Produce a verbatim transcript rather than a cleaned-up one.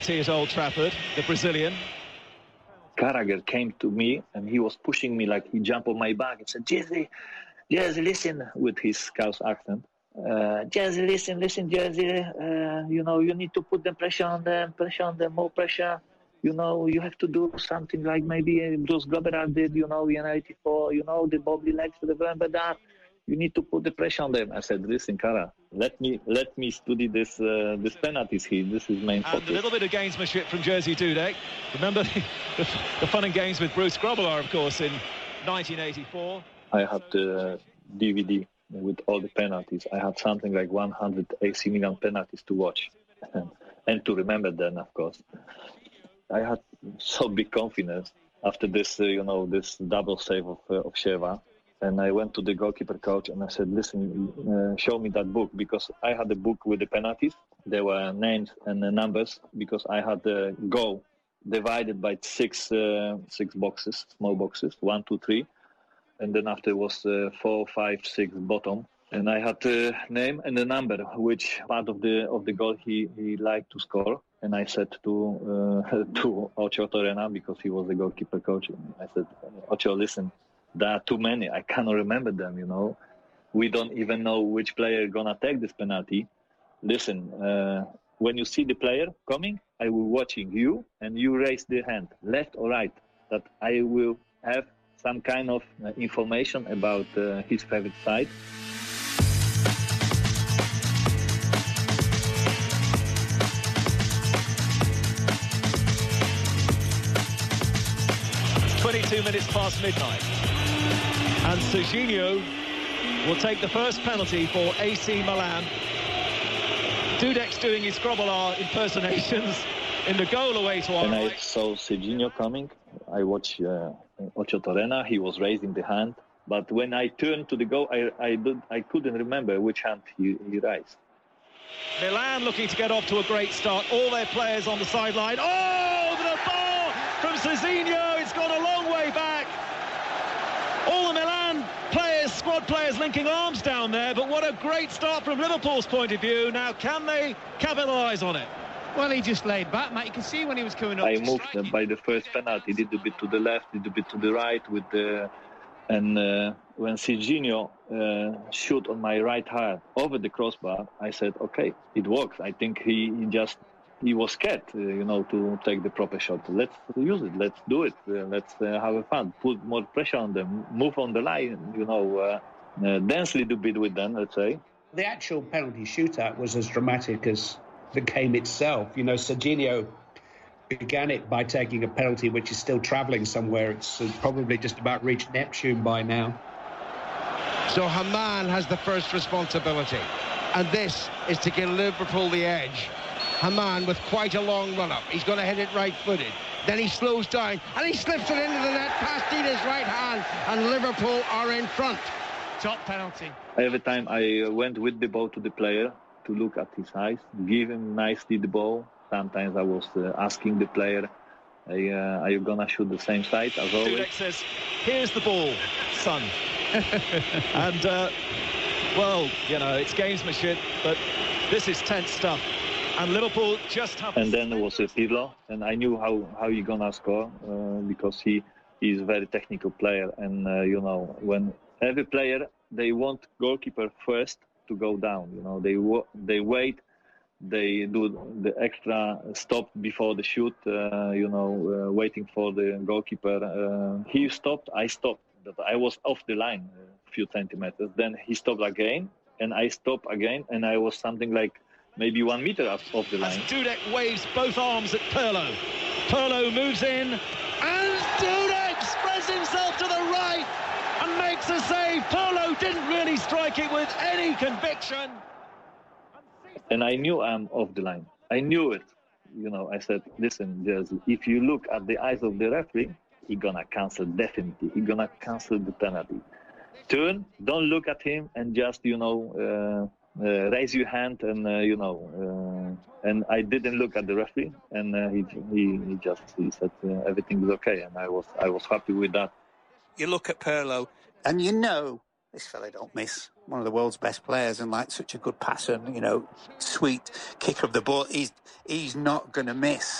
At Old Trafford, the Brazilian. Carragher came to me and he was pushing me, like he jumped on my back and said, Jersey, Jersey, listen, with his Scouse accent. Uh, Jersey, listen, listen, Jersey, uh, you know, you need to put the pressure on them, pressure on them, more pressure. You know, you have to do something like maybe Bruce Gobert did, you know, in eighty-four, you know, the Bobby legs, remember that? You need to put the pressure on them. I said, listen, Cara, let me let me study this uh, this penalties here. This is main focus. And a little bit of gamesmanship from Jerzy Dudek. Remember the, the, the fun and games with Bruce Grobbelaar, of course, in nineteen eighty-four. I had the D V D with all the penalties. I had something like one hundred A C Milan penalties to watch and to remember them, of course. I had so big confidence after this, uh, you know, this double save of uh, of Sheva. And I went to the goalkeeper coach and I said, listen, uh, show me that book, because I had a book with the penalties. There were names and uh, numbers, because I had the goal divided by six uh, six boxes, small boxes, one, two, three. And then after was uh, four, five, six bottom. And I had the name and the number, which part of the of the goal he, he liked to score. And I said to uh, to Ocho Torrena, because he was the goalkeeper coach, I said, Ocho, listen, there are too many. I cannot remember them, you know. We don't even know which player is going to take this penalty. Listen, uh, when you see the player coming, I will watching you and you raise the hand, left or right, that I will have some kind of uh, information about uh, his favorite side. twenty-two minutes past midnight. And Serginho will take the first penalty for A C Milan. Dudek's doing his Grobbelaar impersonations in the goal away to our When right. I saw Serginho coming, I watched uh, Ocho Torrena. He was raising the hand. But when I turned to the goal, I I, did, I couldn't remember which hand he, he raised. Milan looking to get off to a great start. All their players on the sideline. Oh, the ball from Serginho. It's gone a long way back. All the Milan players, squad players linking arms down there, but what a great start from Liverpool's point of view. Now, can they capitalise on it? Well, he just laid back, Matt. You can see when he was coming up. I to moved strike. by the first penalty, did a bit to the left, did a bit to the right, with the, and uh, when Serginho uh, shoot on my right hand over the crossbar, I said, okay, it works. I think he, he just he was scared, uh, you know, to take the proper shot. Let's use it. Let's do it. Uh, let's uh, have a fun. Put more pressure on them. Move on the line. You know, uh, uh, dance a little bit with them. Let's say. The actual penalty shootout was as dramatic as the game itself. You know, Serginho began it by taking a penalty which is still travelling somewhere. It's uh, probably just about reached Neptune by now. So Haman has the first responsibility, and this is to give Liverpool the edge. Haman with quite a long run-up. He's going to hit it right-footed. Then he slows down, and he slips it into the net past Dina's right hand, and Liverpool are in front. Top penalty. Every time I went with the ball to the player to look at his eyes, give him nicely the ball. Sometimes I was uh, asking the player, uh, are you going to shoot the same side as always? Dudek says, here's the ball, son. and, uh, well, you know, it's gamesmanship, but this is tense stuff. And Liverpool just have... And then there was a Pirlo, and I knew how, how he going to score, uh, because he is a very technical player. And, uh, you know, when every player, they want goalkeeper first to go down. You know, they they wait, they do the extra stop before the shoot, uh, you know, uh, waiting for the goalkeeper. Uh, he stopped, I stopped. I was off the line a few centimeters. Then he stopped again, and I stopped again, and I was something like maybe one meter off, off the line. As Dudek waves both arms at Pirlo. Pirlo moves in, and Dudek spreads himself to the right and makes a save. Pirlo didn't really strike it with any conviction. And I knew I'm off the line. I knew it. You know, I said, listen, Jerzy, if you look at the eyes of the referee, he's gonna cancel definitely. He's gonna cancel the penalty. Turn, don't look at him, and just, you know, uh, uh, raise your hand, and uh, you know. Uh, and I didn't look at the referee, and uh, he, he he just he said uh, everything is okay, and I was I was happy with that. You look at Pirlo, and you know this fella don't miss. One of the world's best players and like such a good passer, and, you know, sweet kick of the ball. He's he's not going to miss.